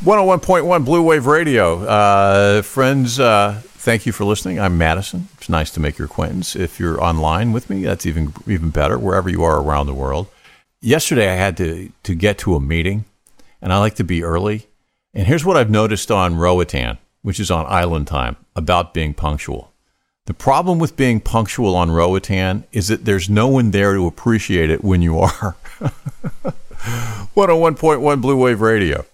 101.1 Blue Wave Radio. Friends, thank you for listening. I'm Madison. It's nice to make your acquaintance. If you're online with me, that's even better, wherever you are around the world. Yesterday, I had to get to a meeting, and I like to be early. And here's what I've noticed on Roatan, which is on island time, about being punctual. The problem with being punctual on Roatan is that there's no one there to appreciate it when you are. 101.1 Blue Wave Radio.